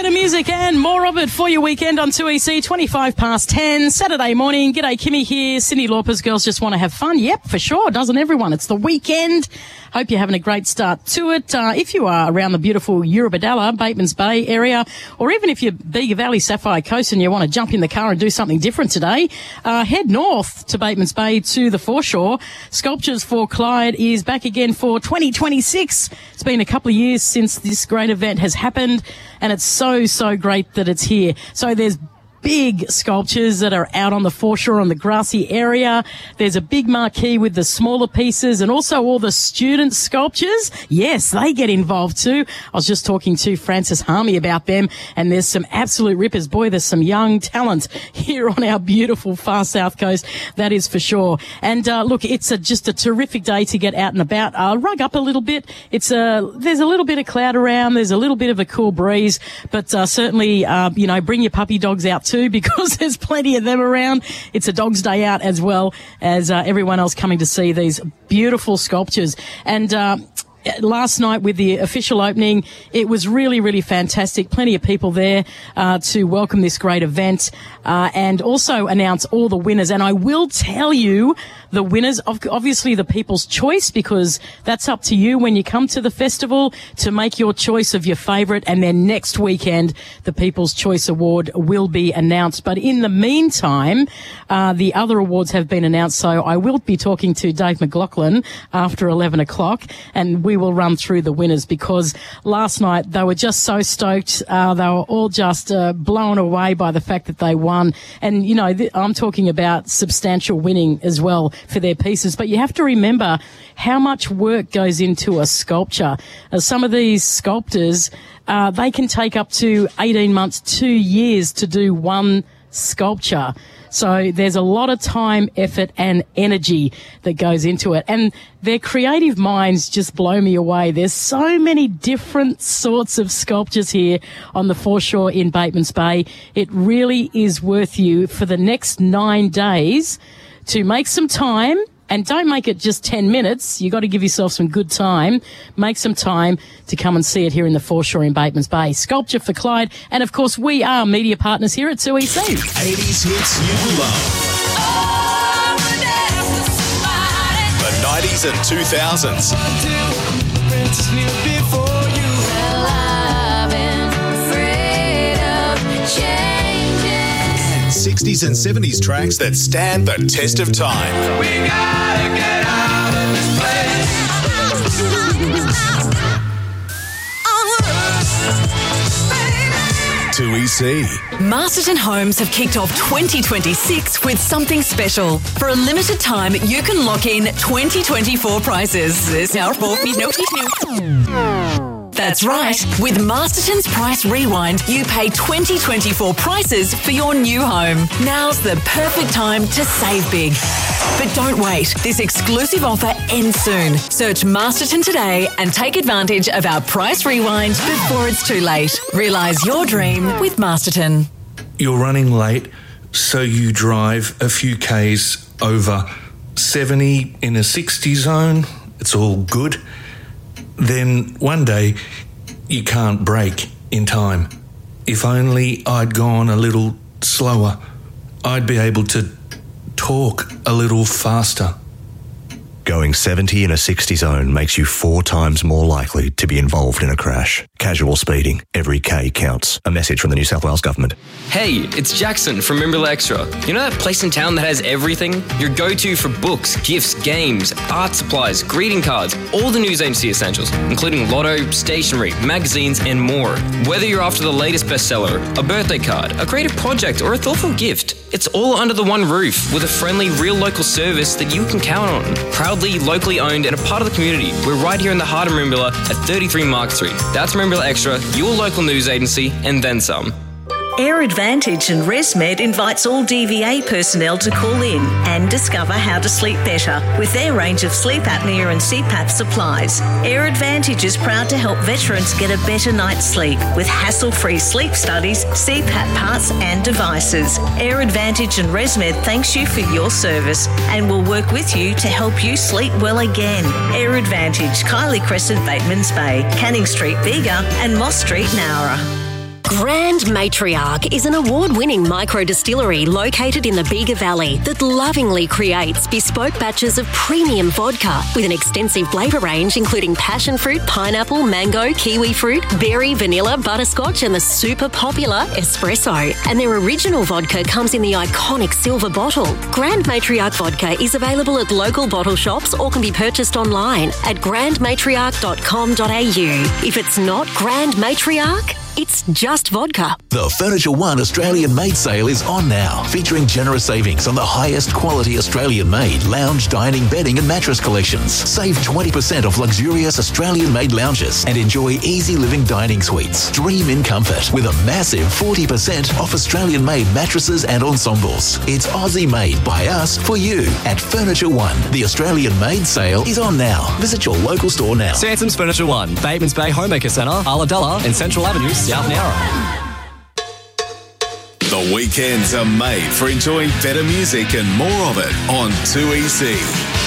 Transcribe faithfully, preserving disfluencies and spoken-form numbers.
Better music and more of it for your weekend on two E C, twenty-five past ten, Saturday morning. G'day, Kimmy here. Cyndi Lauper's Girls Just Want to Have Fun. Yep, for sure, doesn't everyone? It's the weekend. Hope you're having a great start to it. Uh, if you are around the beautiful Eurobodalla, Batemans Bay area, or even if you're Bega Valley, Sapphire Coast, and you want to jump in the car and do something different today, uh, head north to Batemans Bay to the foreshore. Sculptures for Clyde is back again for twenty twenty-six. It's been a couple of years since this great event has happened, and it's so, so great that it's here. So there's big sculptures that are out on the foreshore on the grassy area. There's a big marquee with the smaller pieces and also all the student sculptures. Yes, they get involved too. I was just talking to Francis Harmey about them, and there's some absolute rippers. Boy, there's some young talent here on our beautiful far south coast. That is for sure. And uh, look, it's a, just a terrific day to get out and about. Uh, rug up a little bit. It's a, there's a little bit of cloud around. There's a little bit of a cool breeze, but uh, certainly, uh, you know, bring your puppy dogs out too, because there's plenty of them around. It's a dog's day out as well as uh, everyone else coming to see these beautiful sculptures. And uh, last night with the official opening, it was really, really fantastic. Plenty of people there uh, to welcome this great event uh, and also announce all the winners. And I will tell you the winners, obviously the People's Choice, because that's up to you when you come to the festival to make your choice of your favourite. And then next weekend, the People's Choice Award will be announced. But in the meantime, uh, the other awards have been announced. So I will be talking to Dave McLaughlin after eleven o'clock, and we will run through the winners, because last night they were just so stoked. Uh, they were all just uh, blown away by the fact that they won. And, you know, th- I'm talking about substantial winning as well for their pieces. But you have to remember how much work goes into a sculpture. Uh, some of these sculptors, uh, they can take up to eighteen months, two years to do one sculpture. So there's a lot of time, effort and energy that goes into it. And their creative minds just blow me away. There's so many different sorts of sculptures here on the foreshore in Batemans Bay. It really is worth you for the next nine days to make some time. And don't make it just ten minutes. You got to give yourself some good time. Make some time to come and see it here in the foreshore in Batemans Bay. Sculpture for Clyde. And, of course, we are media partners here at two E C. eighties hits you love. The nineties and two thousands. sixties and seventies tracks that stand the test of time. We gotta get out of this place. two E C. Masterton Homes have kicked off twenty twenty-six with something special. For a limited time, you can lock in twenty twenty-four prices. There's now four That's right. With Masterton's Price Rewind, you pay twenty twenty-four prices for your new home. Now's the perfect time to save big. But don't wait. This exclusive offer ends soon. Search Masterton today and take advantage of our Price Rewind before it's too late. Realise your dream with Masterton. You're running late, so you drive a few Ks over seventy in a sixty zone. It's all good. Then one day, you can't brake in time. If only I'd gone a little slower, I'd be able to talk a little faster. Going seventy in a sixty zone makes you four times more likely to be involved in a crash. Casual speeding. Every K counts. A message from the New South Wales Government. Hey, it's Jackson from Rimble Extra. You know that place in town that has everything? Your go-to for books, gifts, games, art supplies, greeting cards, all the news agency essentials, including lotto, stationery, magazines, and more. Whether you're after the latest bestseller, a birthday card, a creative project, or a thoughtful gift, it's all under the one roof with a friendly, real local service that you can count on. Proudly locally owned and a part of the community. We're right here in the heart of Merimbula at thirty-three Mark Street. That's Merimbula Extra, your local news agency, and then some. Air Advantage and ResMed invites all D V A personnel to call in and discover how to sleep better with their range of sleep apnea and C PAP supplies. Air Advantage is proud to help veterans get a better night's sleep with hassle-free sleep studies, C PAP parts and devices. Air Advantage and ResMed thanks you for your service and will work with you to help you sleep well again. Air Advantage, Kylie Crescent, Batemans Bay, Canning Street, Bega and Moss Street, Nowra. Grand Matriarch is an award-winning micro-distillery located in the Bega Valley that lovingly creates bespoke batches of premium vodka with an extensive flavour range including passion fruit, pineapple, mango, kiwi fruit, berry, vanilla, butterscotch and the super popular espresso. And their original vodka comes in the iconic silver bottle. Grand Matriarch vodka is available at local bottle shops or can be purchased online at grand matriarch dot com dot a u. If it's not Grand Matriarch, it's just vodka. The Furniture One Australian Made sale is on now, featuring generous savings on the highest quality Australian made lounge, dining, bedding and mattress collections. Save twenty percent off luxurious Australian made lounges and enjoy easy living dining suites. Dream in comfort with a massive forty percent off Australian made mattresses and ensembles. It's Aussie made by us for you at Furniture One. The Australian Made sale is on now. Visit your local store now. Sansom's Furniture One, Batemans Bay Homemaker Centre, Ulladulla and Central Avenue, South Nowra. The weekends are made for enjoying better music and more of it on two E C.